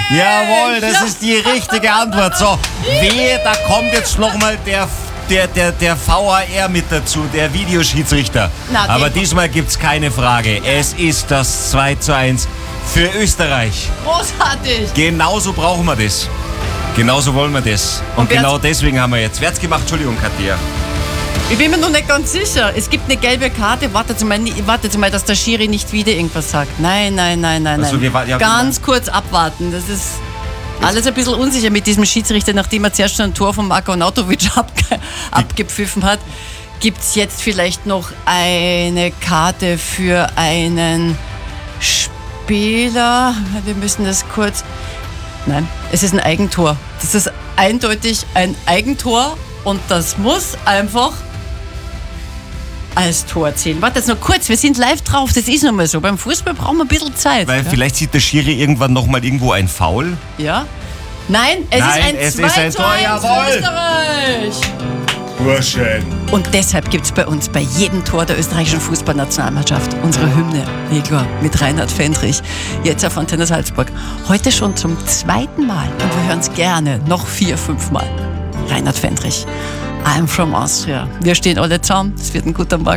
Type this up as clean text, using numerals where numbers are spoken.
Jawohl, das ist die richtige Antwort. So, wehe, da kommt jetzt nochmal der VAR mit dazu, der Videoschiedsrichter. Aber diesmal gibt's keine Frage. Es ist das 2:1 für Österreich. Großartig. Genauso brauchen wir das. Genauso wollen wir das. Und genau deswegen haben wir jetzt. Wer hat's gemacht? Entschuldigung, Katja. Ich bin mir noch nicht ganz sicher. Es gibt eine gelbe Karte. Wartet mal, dass der Schiri nicht wieder irgendwas sagt. Nein. Also, Ganz kurz abwarten. Das ist alles ein bisschen unsicher mit diesem Schiedsrichter, nachdem er zuerst schon ein Tor von Marko Arnautovic abgepfiffen hat. Gibt es jetzt vielleicht noch eine Karte für einen Spieler? Wir müssen das kurz... Nein, es ist ein Eigentor. Das ist eindeutig ein Eigentor und das muss einfach als Tor zählen. Warte jetzt noch kurz, wir sind live drauf, das ist nun mal so. Beim Fußball brauchen wir ein bisschen Zeit. Weil vielleicht sieht der Schiri irgendwann nochmal irgendwo ein Foul. Ja? Nein, es ist ein 2:1 für Österreich. Urschön. Und deshalb gibt es bei uns bei jedem Tor der österreichischen Fußballnationalmannschaft unsere Hymne, Igor, mit Reinhard Fendrich, jetzt auf Antenne Salzburg. Heute schon zum 2. Mal und wir hören es gerne noch 4-5 Mal. Reinhard Fendrich, I'm from Austria. Wir stehen alle zusammen, es wird ein guter Morgen.